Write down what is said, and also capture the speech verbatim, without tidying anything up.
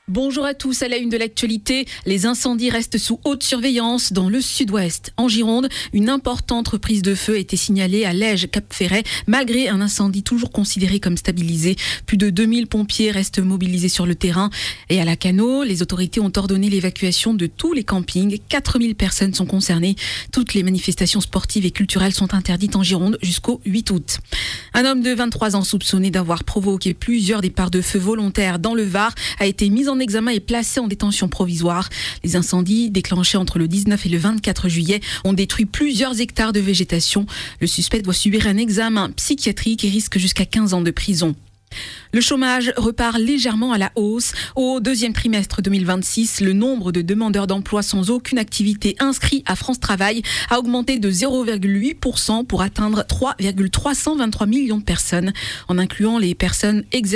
Bonjour à tous, à la une de l'actualité, les incendies restent sous haute surveillance dans le sud-ouest. En Gironde, une importante reprise de feu a été signalée à Lège-Cap-Ferret, malgré un incendie toujours considéré comme stabilisé. Plus de deux mille pompiers restent mobilisés sur le terrain. Et à Lacanau, les autorités ont ordonné l'évacuation de tous les campings. quatre mille personnes sont concernées. Toutes les manifestations sportives et culturelles sont interdites en Gironde jusqu'au huit août. Un homme de vingt-trois ans soupçonné d'avoir provoqué plusieurs départs de feu volontaires dans le Var a été mis en examen et placé en détention provisoire. Les incendies déclenchés entre le dix-neuf et le vingt-quatre juillet ont détruit plusieurs hectares de végétation. Le suspect doit subir un examen psychiatrique et risque jusqu'à quinze ans de prison. Le chômage repart légèrement à la hausse. Au deuxième trimestre deux mille vingt-six, le nombre de demandeurs d'emploi sans aucune activité inscrits à France Travail a augmenté de zéro virgule huit pour cent pour atteindre trois virgule trois cent vingt-trois millions de personnes, en incluant les personnes exerçant